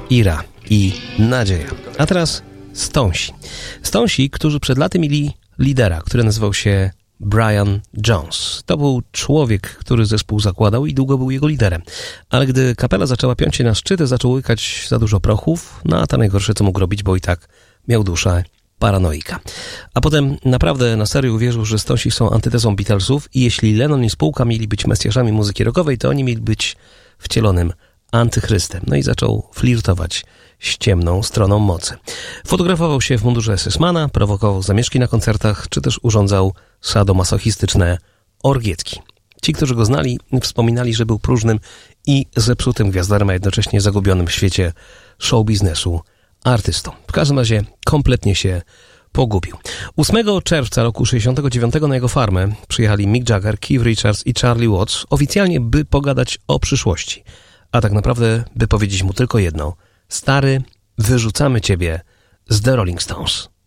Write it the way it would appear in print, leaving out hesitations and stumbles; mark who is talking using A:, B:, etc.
A: ira i nadzieja. A teraz Stonesi. Stonesi, którzy przed laty mieli lidera, który nazywał się Brian Jones. To był człowiek, który zespół zakładał i długo był jego liderem. Ale gdy kapela zaczęła piąć się na szczyty, zaczął łykać za dużo prochów, no a to najgorsze, co mógł robić, bo i tak miał duszę paranoika. A potem naprawdę na serio uwierzył, że Stonesi są antytezą Beatlesów i jeśli Lennon i spółka mieli być mesjaszami muzyki rockowej, to oni mieli być wcielonym antychrystem. No i zaczął flirtować z ciemną stroną mocy. Fotografował się w mundurze SS-mana, prowokował zamieszki na koncertach, czy też urządzał sadomasochistyczne orgietki. Ci, którzy go znali, wspominali, że był próżnym i zepsutym gwiazdarem, a jednocześnie zagubionym w świecie show biznesu artystą. W każdym razie kompletnie się pogubił. 8 czerwca roku 69 na jego farmę przyjechali Mick Jagger, Keith Richards i Charlie Watts oficjalnie, by pogadać o przyszłości. A tak naprawdę, by powiedzieć mu tylko jedno: stary, wyrzucamy ciebie z The Rolling Stones.